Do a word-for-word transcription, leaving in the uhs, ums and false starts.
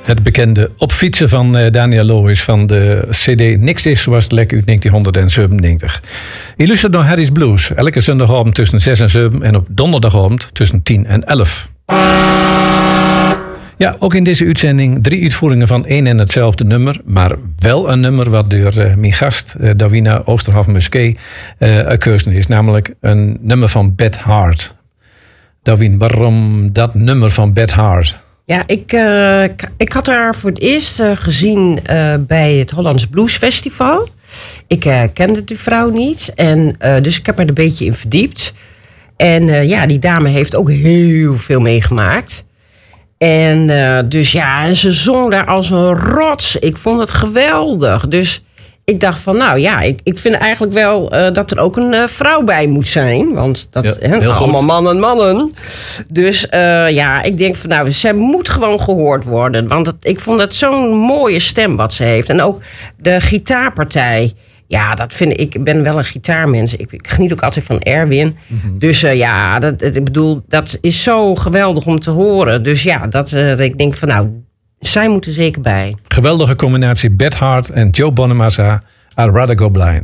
Het bekende Op fietsen van uh, Daniel Lohuis van de cd Niks is zoals het lekker uit negentien zevenennegentig. Je luistert naar Harry's Blues. Elke zondagavond tussen zes en zeven en op donderdagavond tussen tien en elf. Ja, ook in deze uitzending drie uitvoeringen van één en hetzelfde nummer. Maar wel een nummer wat door uh, mijn gast, uh, Davina Oosterhoff-Musquet, uh, uitgekozen is. Namelijk een nummer van Beth Hart. Davin, waarom dat nummer van Beth Hart? Ja, ik, uh, ik had haar voor het eerst uh, gezien uh, bij het Hollands Blues Festival. Ik uh, kende die vrouw niet. En, uh, dus ik heb me er een beetje in verdiept. En uh, ja, die dame heeft ook heel veel meegemaakt. En uh, dus ja, en ze zong daar als een rots. Ik vond het geweldig. Dus ik dacht van, nou ja, ik, ik vind eigenlijk wel uh, dat er ook een uh, vrouw bij moet zijn. Want dat ja, hè, allemaal mannen, mannen. Dus uh, ja, ik denk van, nou, ze moet gewoon gehoord worden. Want het, ik vond het zo'n mooie stem wat ze heeft. En ook de gitaarpartij. Ja, dat vind ik. Ik ben wel een gitaarmens. Ik, ik geniet ook altijd van Erwin. Mm-hmm. Dus uh, ja, dat, ik bedoel, dat is zo geweldig om te horen. Dus ja, dat, uh, ik denk van, nou, zij moeten zeker bij. Geweldige combinatie Beth Hart en Joe Bonamassa. I'd Rather Go Blind.